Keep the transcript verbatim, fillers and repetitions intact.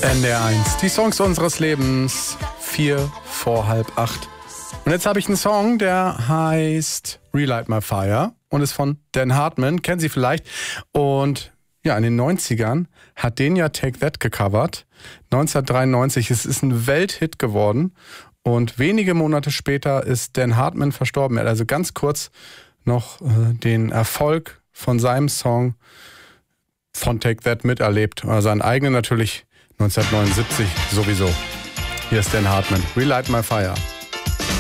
N D R eins. Die Songs unseres Lebens. Vier vor halb acht. Und jetzt habe ich einen Song, der heißt Relight My Fire und ist von Dan Hartman. Kennen Sie vielleicht. Und ja, in den neunzigern hat den ja Take That gecovert. neunzehnhundertdreiundneunzig. Es ist ein Welthit geworden. Und wenige Monate später ist Dan Hartman verstorben. Er hat also ganz kurz noch äh, den Erfolg von seinem Song von Take That miterlebt. Also seinen eigenen natürlich neunzehnhundertneunundsiebzig sowieso. Hier ist Dan Hartman. Relight My Fire.